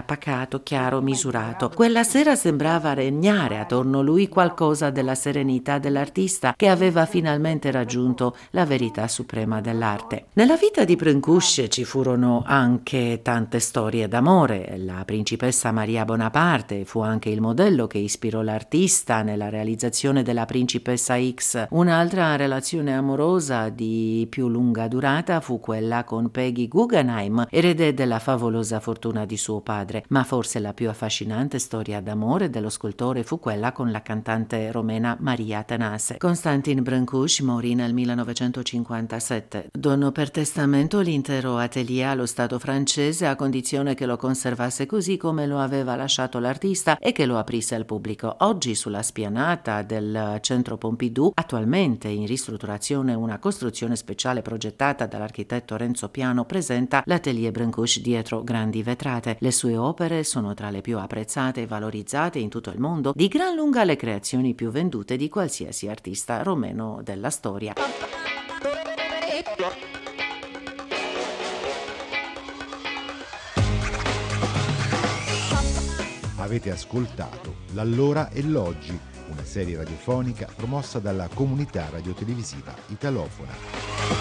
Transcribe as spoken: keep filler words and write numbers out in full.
pacato, chiaro, misurato. Quella sera sembrava regnare attorno a lui qualcosa della serenità dell'artista che aveva finalmente raggiunto la verità suprema dell'arte. Nella vita di Brancusi ci furono anche tante storie d'amore. La principessa Maria Bonaparte fu anche il modello che ispirò l'artista nella realizzazione della Principessa X. Un'altra relazione amorosa di più lunga durata fu quella con Peggy Guggenheim, erede della favolosa fortuna di suo padre, ma forse la più affascinante storia d'amore dello scultore fu quella con la cantante romena Maria Tenace. Constantin Brancusi morì nel millenovecentocinquantasette. Donò per testamento l'intero atelier allo Stato francese a condizione che lo conservasse così come lo aveva lasciato l'artista e che lo aprisse al pubblico. Oggi sulla spianata del centro Pompidou, attualmente in ristrutturazione, una costruzione speciale progettata dall'architetto Renzo Piano presenta l'atelier Brancusi dietro grandi vetrate. Le sue opere sono tra le più apprezzate e valorizzate in tutto il mondo, di gran lunga le creazioni più vendute di qualsiasi artista romeno della storia. Avete ascoltato L'Allora e l'Oggi, una serie radiofonica promossa dalla comunità radiotelevisiva italofona.